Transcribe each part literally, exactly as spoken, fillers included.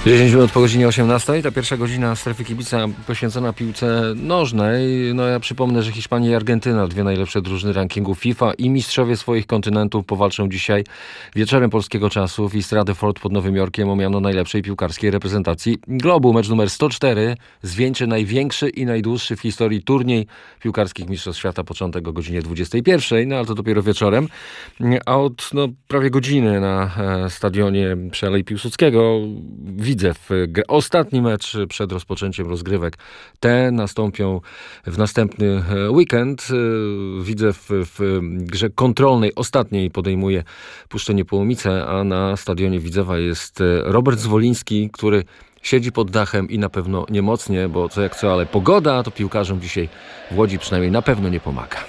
dziesięć minut po godzinie osiemnastej, ta pierwsza godzina strefy kibica poświęcona piłce nożnej. No ja przypomnę, że Hiszpania i Argentyna, dwie najlepsze drużyny rankingu FIFA i mistrzowie swoich kontynentów powalczą dzisiaj wieczorem polskiego czasu w East Rutherford pod Nowym Jorkiem o miano najlepszej piłkarskiej reprezentacji globu. Mecz numer sto cztery zwieńczy największy i najdłuższy w historii turniej piłkarskich mistrzostw świata, początek o godzinie dwudziestej pierwszej, no ale to dopiero wieczorem. A od no, prawie godziny na e, stadionie przy Alei Piłsudskiego Widzew. Ostatni mecz przed rozpoczęciem rozgrywek. Te nastąpią w następny weekend. Widzew w grze kontrolnej, ostatniej podejmuje Puszczę Niepołomice, a na stadionie Widzewa jest Robert Zwoliński, który siedzi pod dachem i na pewno niemocnie, bo co jak co, ale pogoda to piłkarzom dzisiaj w Łodzi przynajmniej na pewno nie pomaga.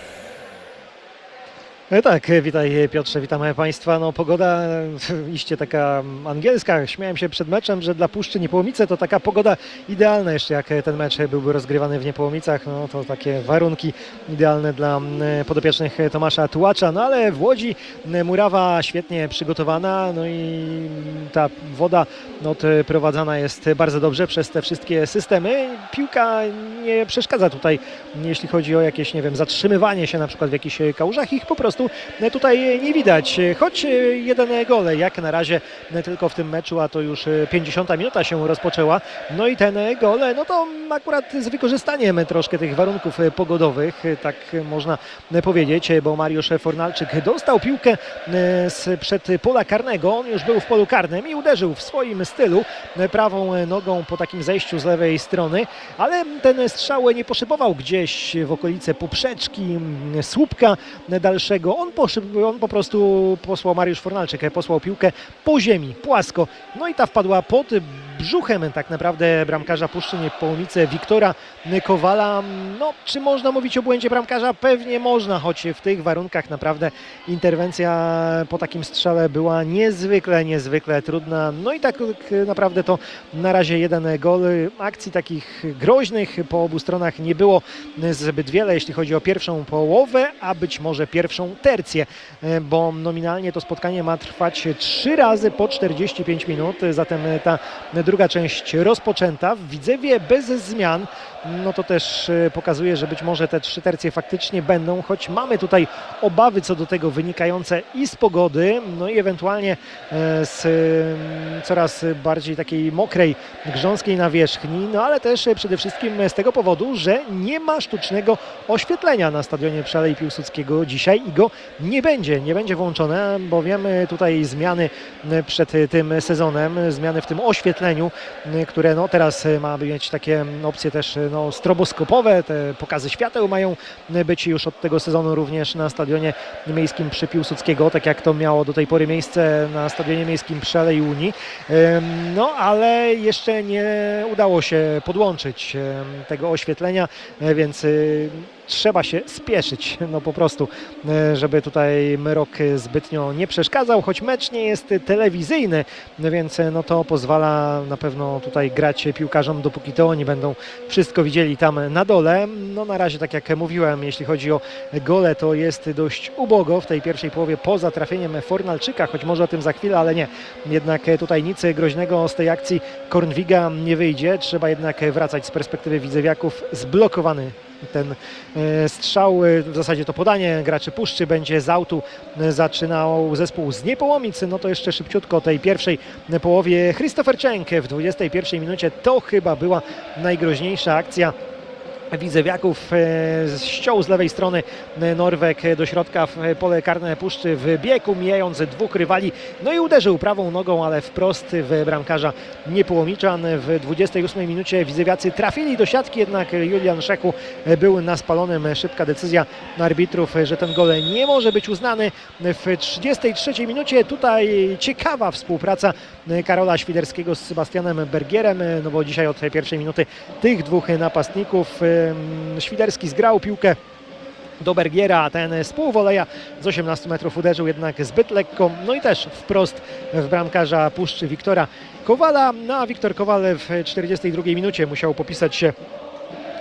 Tak, witaj Piotrze, witamy Państwa. No pogoda iście taka angielska. Śmiałem się przed meczem, że dla Puszczy Niepołomice to taka pogoda idealna. Jeszcze jak ten mecz byłby rozgrywany w Niepołomicach, no to takie warunki idealne dla podopiecznych Tomasza Tułacza. No ale w Łodzi murawa świetnie przygotowana, no i ta woda odprowadzana jest bardzo dobrze przez te wszystkie systemy. Piłka nie przeszkadza tutaj, jeśli chodzi o jakieś, nie wiem, zatrzymywanie się na przykład w jakichś kałużach. Ich po prostu tutaj nie widać, choć jeden gol jak na razie tylko w tym meczu, a to już pięćdziesiąta minuta się rozpoczęła. No i ten gol, no to akurat z wykorzystaniem troszkę tych warunków pogodowych, tak można powiedzieć, bo Mariusz Fornalczyk dostał piłkę sprzed pola karnego, on już był w polu karnym i uderzył w swoim stylu prawą nogą po takim zejściu z lewej strony, ale ten strzał nie poszybował gdzieś w okolice poprzeczki, słupka dalszego. On, poszyb, on po prostu posłał, Mariusz Fornalczyk posłał piłkę po ziemi, płasko. No i ta wpadła pod brzuchem tak naprawdę bramkarza Puszczy Niepołomice Wiktora Kowala. No, czy można mówić o błędzie bramkarza? Pewnie można, choć w tych warunkach naprawdę interwencja po takim strzale była niezwykle, niezwykle trudna. No i tak naprawdę to na razie jeden gol. Akcji takich groźnych po obu stronach nie było zbyt wiele, jeśli chodzi o pierwszą połowę, a być może pierwszą tercję, bo nominalnie to spotkanie ma trwać trzy razy po czterdzieści pięć minut, zatem ta druga część rozpoczęta w Widzewie bez zmian. No to też pokazuje, że być może te trzy tercje faktycznie będą, choć mamy tutaj obawy co do tego wynikające i z pogody, no i ewentualnie z coraz bardziej takiej mokrej, grząskiej nawierzchni, no ale też przede wszystkim z tego powodu, że nie ma sztucznego oświetlenia na stadionie przy Alei Piłsudskiego dzisiaj i go nie będzie, nie będzie włączone, bowiem tutaj zmiany przed tym sezonem, zmiany w tym oświetleniu, które no teraz ma mieć takie opcje też no, stroboskopowe, te pokazy świateł mają być już od tego sezonu również na stadionie miejskim przy Piłsudskiego, tak jak to miało do tej pory miejsce na stadionie miejskim przy Alei Unii. No ale jeszcze nie udało się podłączyć tego oświetlenia, więc trzeba się spieszyć, no po prostu, żeby tutaj mrok zbytnio nie przeszkadzał, choć mecz nie jest telewizyjny, więc no to pozwala na pewno tutaj grać piłkarzom, dopóki to oni będą wszystko widzieli tam na dole. No na razie, tak jak mówiłem, jeśli chodzi o gole, to jest dość ubogo w tej pierwszej połowie poza trafieniem Fornalczyka, choć może o tym za chwilę, ale nie. Jednak tutaj nic groźnego z tej akcji Kornwiga nie wyjdzie. Trzeba jednak wracać z perspektywy widzewiaków. Zblokowany ten strzał, w zasadzie to podanie graczy Puszczy będzie z autu zaczynał zespół z Niepołomic. No to jeszcze szybciutko o tej pierwszej połowie. Christopher Cenk w dwudziestej pierwszej minucie to chyba była najgroźniejsza akcja widzewiaków. Ściął z lewej strony Norweg do środka w pole karne Puszczy w biegu, mijając dwóch rywali, no i uderzył prawą nogą, ale wprost w bramkarza Niepołomiczan. W dwudziestej ósmej minucie widzewiacy trafili do siatki, jednak Julian Szechu był na spalonym. Szybka decyzja arbitrów, że ten gol nie może być uznany. W trzydziestej trzeciej minucie tutaj ciekawa współpraca Karola Świderskiego z Sebastianem Bergierem, no bo dzisiaj od pierwszej minuty tych dwóch napastników. Świderski zgrał piłkę do Bergiera, a ten z półwoleja z osiemnastu metrów uderzył jednak zbyt lekko, no i też wprost w bramkarza Puszczy Wiktora Kowala. No a Wiktor Kowal w czterdziestej drugiej minucie musiał popisać się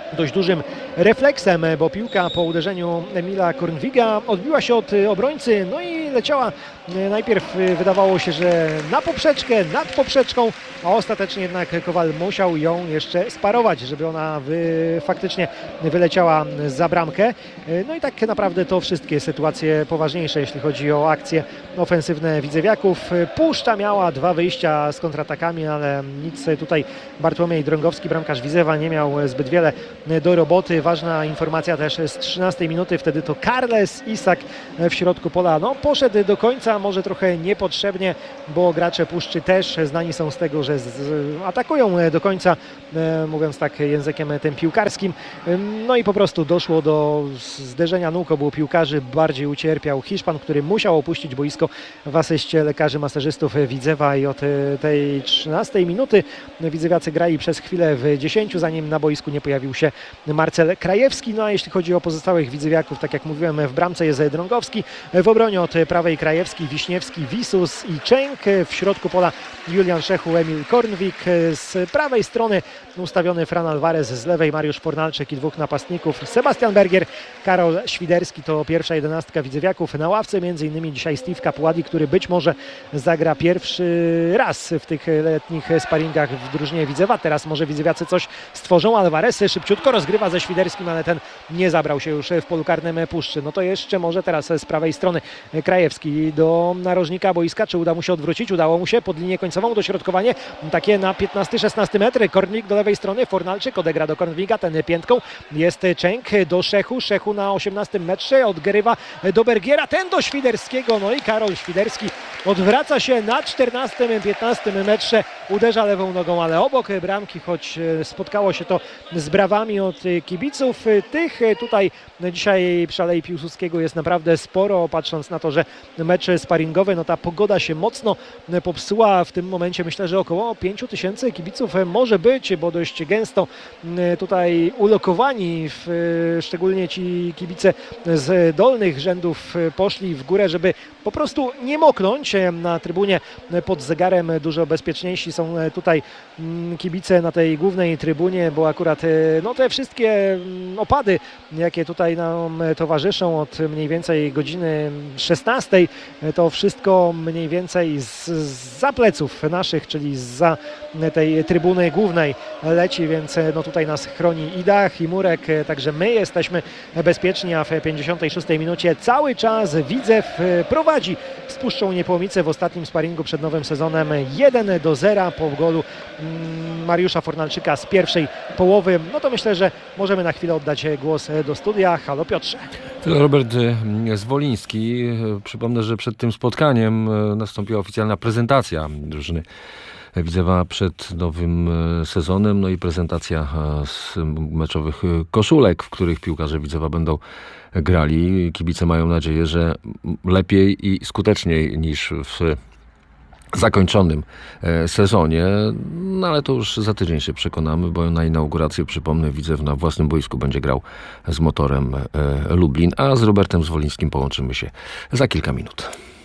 dość dużym refleksem, bo piłka po uderzeniu Emila Kornwiga odbiła się od obrońcy, no i leciała najpierw, wydawało się, że na poprzeczkę, nad poprzeczką, a ostatecznie jednak Kowal musiał ją jeszcze sparować, żeby ona wy, faktycznie wyleciała za bramkę. No i tak naprawdę to wszystkie sytuacje poważniejsze, jeśli chodzi o akcje ofensywne Widzewiaków. Puszcza miała dwa wyjścia z kontratakami, ale nic tutaj Bartłomiej Drągowski, bramkarz Widzewa, nie miał zbyt wiele do roboty. Ważna informacja też z trzynastej minuty, wtedy to Carles Isak w środku pola no, poszedł do końca, może trochę niepotrzebnie, bo gracze Puszczy też znani są z tego, że z, atakują do końca, mówiąc tak językiem tym piłkarskim. No i po prostu doszło do zderzenia nóg obu piłkarzy, bardziej ucierpiał Hiszpan, który musiał opuścić boisko w asyście lekarzy masażystów Widzewa i od tej trzynastej minuty Widzewiacy grali przez chwilę w dziesięciu, zanim na boisku nie pojawił się Marcel Krajewski. No a jeśli chodzi o pozostałych Widzewiaków, tak jak mówiłem, w bramce jest Drągowski, w obronie od prawej Krajewski, Wiśniewski, Wisus i Częk, w środku pola Julian Szechu, Emil Kornwik, z prawej strony ustawiony Fran Alvarez, z lewej Mariusz Fornalczyk i dwóch napastników Sebastian Bergier, Karol Świderski, to pierwsza jedenastka Widzewiaków. Na ławce między innymi dzisiaj Steve Capuadi, który być może zagra pierwszy raz w tych letnich sparingach w drużynie Widzewa. Teraz może Widzewiacy coś stworzą. Alvarez szybciutko rozgrywa ze Świderskim, ale ten nie zabrał się już w polu karnym Puszczy. No to jeszcze może teraz z prawej strony Krajewski do narożnika boiska. Czy uda mu się odwrócić? Udało mu się pod linię końcową, dośrodkowanie takie na piętnasty szesnasty metr. Kornwik do lewej strony, Fornalczyk odegra do Kornwiga, ten piętką. Jest Częk do Szechu, Szechu na osiemnastym metrze, odgrywa do Bergiera, ten do Świderskiego, no i Karol Świderski odwraca się na czternastym piętnastym metrze, uderza lewą nogą, ale obok bramki, choć spotkało się to z brawami od kibiców. Tych tutaj dzisiaj przy Alei Piłsudskiego jest naprawdę sporo, patrząc na to, że mecz sparingowy, no ta pogoda się mocno popsuła. W tym momencie myślę, że około pięciu tysięcy kibiców może być, bo dość gęsto tutaj ulokowani, w, szczególnie ci kibice z dolnych rzędów poszli w górę, żeby po prostu nie moknąć. Na trybunie pod zegarem dużo bezpieczniejsi są tutaj kibice na tej głównej trybunie, bo akurat no, te wszystkie opady, jakie tutaj nam towarzyszą od mniej więcej godziny szesnastej, to wszystko mniej więcej z, za pleców naszych, czyli za tej trybuny głównej leci, więc no tutaj nas chroni i dach, i murek, także my jesteśmy bezpieczni, a w pięćdziesiątej szóstej minucie cały czas Widzew prowadzi z Puszczą Niepołomice w ostatnim sparingu przed nowym sezonem jeden do zera po golu Mariusza Fornalczyka z pierwszej połowy. No to myślę, że możemy na chwilę oddać głos do studia. Halo Piotrze. Robert Zwoliński. Przypomnę, że przed tym spotkaniem nastąpiła oficjalna prezentacja drużyny Widzewa przed nowym sezonem, no i prezentacja z meczowych koszulek, w których piłkarze Widzewa będą grali. Kibice mają nadzieję, że lepiej i skuteczniej niż w zakończonym sezonie, no ale to już za tydzień się przekonamy, bo na inaugurację, przypomnę, Widzew na własnym boisku będzie grał z Motorem Lublin, a z Robertem Zwolińskim połączymy się za kilka minut.